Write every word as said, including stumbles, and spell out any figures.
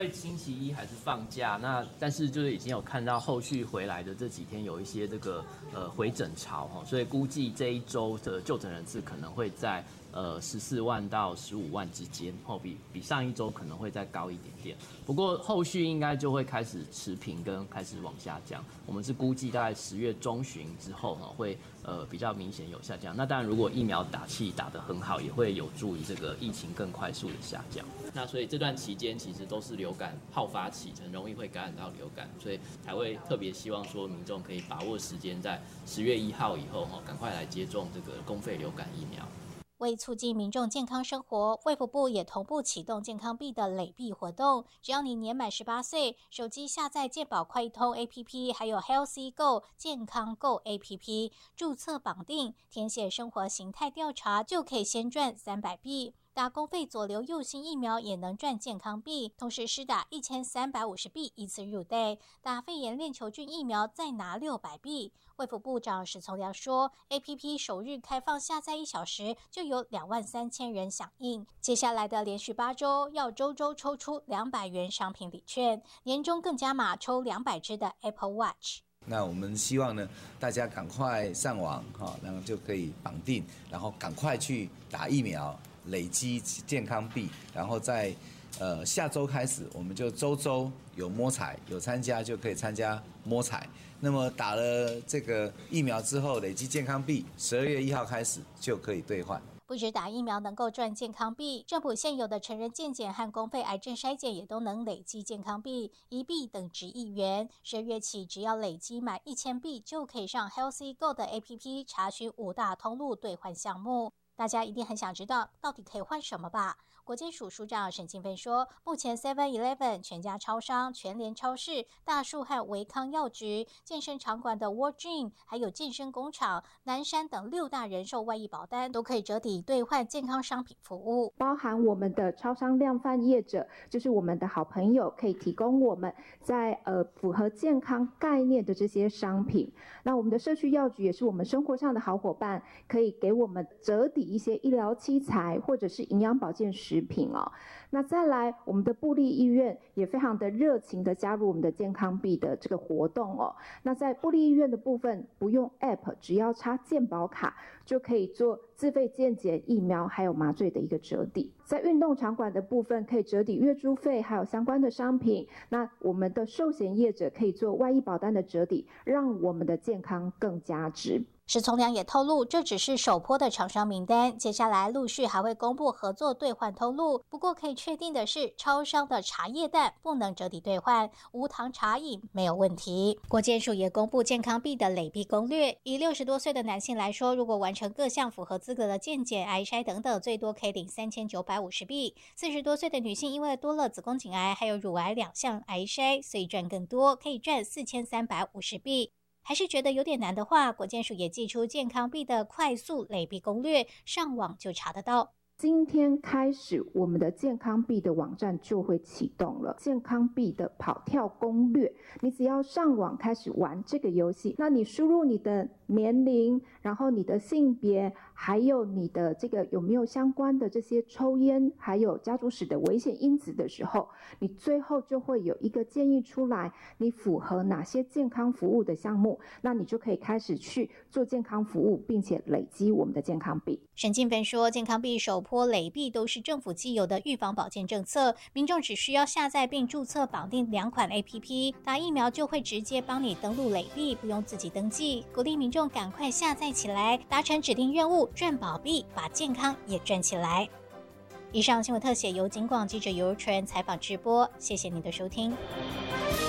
星期一还是放假，那但是就是已经有看到后续回来的这几天有一些这个呃回诊潮哈，所以估计这一周的就诊人次可能会在呃十四万到十五万之间，哦，比比上一周可能会再高一点点。不过后续应该就会开始持平跟开始往下降。我们是估计大概十月中旬之后哈会呃比较明显有下降。那当然如果疫苗打气打得很好，也会有助于这个疫情更快速的下降。那所以这段期间其实都是流感好发期，很容易会感染到流感，所以才会特别希望说民众可以把握时间，在十月一号以后哈，赶快来接种这个公费流感疫苗。 为促进民众健康生活，卫福部也同步启动健康币的累币活动。只要你年满十八岁，手机下载健保快易通 A P P， 还有 Healthy Go 健康 Go A P P， 注册绑定，填写生活形态调查，就可以先赚三百币。打公费左流右星疫苗也能赚健康币，同时施打一千三百五十币一次入袋。打肺炎链球菌疫苗再拿六百币。卫福部长史从良说 ，A P P 首日开放下载一小时就有两万三千人响应，接下来的连续八周要周周抽出两百元商品礼券，年终更加码抽两百只的 Apple Watch。 那我们希望呢，大家赶快上网哈，然后就可以绑定，然后赶快去打疫苗。累积健康币，然后在呃下周开始，我们就周周有摸彩，有参加就可以参加摸彩。那么打了这个疫苗之后，累积健康币，十二月一号开始就可以兑换。 不止打疫苗能够赚健康币，政府现有的成人健检和公费癌症筛检也都能累积健康币，一币等值一元。十二月起，只要累积满一千币，就可以上 Healthy Go 的 A P P 查询五大通路兑换项目。大家一定很想知道，到底可以换什么吧？国健署署长沈庆芬说，目前 seven eleven、全家超商、全联超市、大树和维康药局、健身场馆的 World Gym， 还有健身工厂、南山等六大人寿外溢保单都可以折抵兑换健康商品服务， 包含我们的超商量贩业者，就是我们的好朋友，可以提供我们在呃符合健康概念的这些商品。那我们的社区药局也是我们生活上的好伙伴，可以给我们折抵一些医疗器材或者是营养保健食品哦。那再来，我们的部立医院也非常的热情的加入我们的健康币的这个活动哦。那在部立医院的部分，不用 App， 只要插健保卡就可以做自费健检、疫苗还有麻醉的一个折抵。在运动场馆的部分，可以折抵月租费还有相关的商品。那我们的寿险业者可以做外溢保单的折抵，让我们的健康更加值。 史从良也透露，这只是首波的厂商名单，接下来陆续还会公布合作兑换通路。不过可以确定的是，超商的茶叶蛋不能折抵兑换，无糖茶饮没有问题。国健署也公布健康币的累币攻略，以六十多岁的男性来说，如果完成各项符合资格的健检、癌筛等等，最多可以领三千九百五十币。四十多岁的女性因为多了子宫颈癌还有乳癌两项癌筛，所以赚更多，可以赚四千三百五十币。还是觉得有点难的话，国健署也寄出健康币的快速累币攻略，上网就查得到。 今天开始，我们的健康币的网站就会启动了。健康币的跑跳攻略，你只要上网开始玩这个游戏，那你输入你的年龄，然后你的性别，还有你的这个有没有相关的这些抽烟，还有家族史的危险因子的时候，你最后就会有一个建议出来，你符合哪些健康服务的项目，那你就可以开始去做健康服务，并且累积我们的健康币。 沈庆芬说，健康币首波累币都是政府既有的预防保健政策，民众只需要下载并注册绑定两款 A P P， 打疫苗就会直接帮你登录累币，不用自己登记。鼓励民众赶快下载起来，达成指定任务，赚宝币，把健康也赚起来。以上新闻特写由警广记者尤纯采访直播，谢谢您的收听。